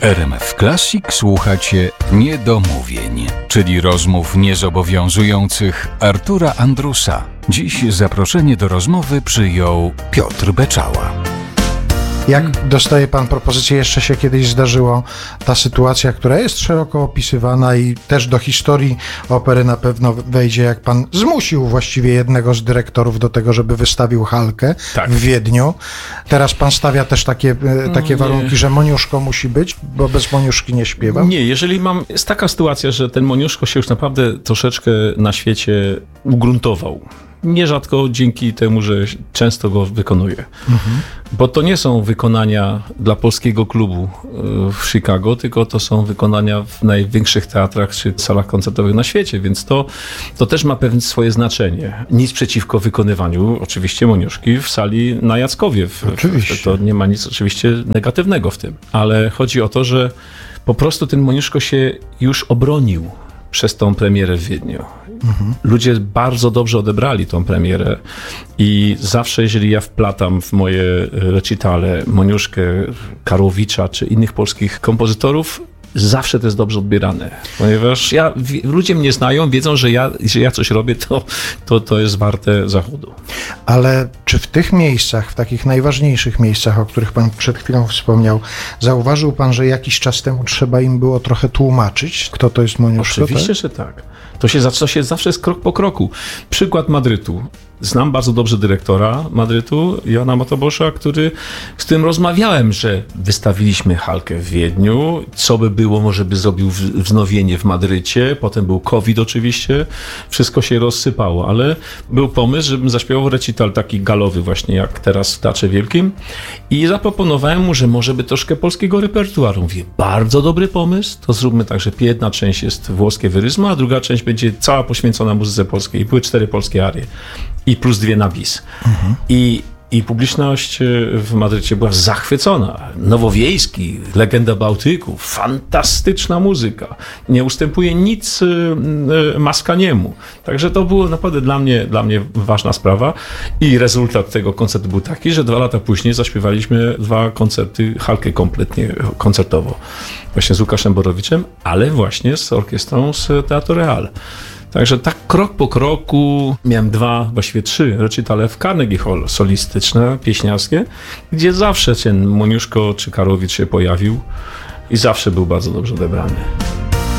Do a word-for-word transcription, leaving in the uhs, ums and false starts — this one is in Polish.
R M F Classic słuchacie niedomówień, czyli rozmów niezobowiązujących Artura Andrusa. Dziś zaproszenie do rozmowy przyjął Piotr Beczała. Jak dostaje pan propozycję, jeszcze się kiedyś zdarzyło ta sytuacja, która jest szeroko opisywana i też do historii opery na pewno wejdzie, jak pan zmusił właściwie jednego z dyrektorów do tego, żeby wystawił Halkę tak. w Wiedniu. Teraz pan stawia też takie, takie warunki, że Moniuszko musi być, bo bez Moniuszki nie śpiewa? Nie, jeżeli mam... Jest taka sytuacja, że ten Moniuszko się już naprawdę troszeczkę na świecie ugruntował. Nierzadko dzięki temu, że często go wykonuję. Mhm. Bo to nie są wykonania dla polskiego klubu w Chicago, tylko to są wykonania w największych teatrach czy salach koncertowych na świecie, więc to, to też ma pewne swoje znaczenie. Nic przeciwko wykonywaniu oczywiście Moniuszki w sali na Jackowie. W, oczywiście. To nie ma nic oczywiście negatywnego w tym. Ale chodzi o to, że po prostu ten Moniuszko się już obronił przez tą premierę w Wiedniu. Mhm. Ludzie bardzo dobrze odebrali tą premierę i zawsze, jeżeli ja wplatam w moje recitale Moniuszkę, Karłowicza czy innych polskich kompozytorów, zawsze to jest dobrze odbierane, ponieważ ja, ludzie mnie znają, wiedzą, że ja, że ja coś robię, to, to, to jest warte zachodu. Ale czy w tych miejscach, w takich najważniejszych miejscach, o których pan przed chwilą wspomniał, zauważył pan, że jakiś czas temu trzeba im było trochę tłumaczyć, kto to jest Moniuszko? Oczywiście, tak? że tak. To się, to się zawsze jest krok po kroku. Przykład Madrytu. Znam bardzo dobrze dyrektora Madrytu, Jana Matobosza, który, z którym rozmawiałem, że wystawiliśmy Halkę w Wiedniu, co by było, może by zrobił wznowienie w Madrycie, potem był COVID oczywiście, wszystko się rozsypało, ale był pomysł, żebym zaśpiewał recital taki galowy właśnie, jak teraz w Teatrze Wielkim i zaproponowałem mu, że może by troszkę polskiego repertuaru. Mówię, bardzo dobry pomysł, to zróbmy tak, że jedna część jest włoskie wyryzma, a druga część będzie cała poświęcona muzyce polskiej i były cztery polskie arie. I plus dwie na bis. Mhm. I, I publiczność w Madrycie była zachwycona. Nowowiejski, legenda Bałtyku, fantastyczna muzyka. Nie ustępuje nic Maskaniemu. Także to było naprawdę dla mnie, dla mnie ważna sprawa. I rezultat tego koncertu był taki, że dwa lata później zaśpiewaliśmy dwa koncerty, Halkę kompletnie koncertowo. Właśnie z Łukaszem Borowiczem, ale właśnie z orkiestrą z Teatru Real. Także tak krok po kroku miałem dwa, właściwie trzy recitale w Carnegie Hall, solistyczne, pieśniarskie, gdzie zawsze ten Moniuszko czy Karłowicz się pojawił i zawsze był bardzo dobrze odebrany.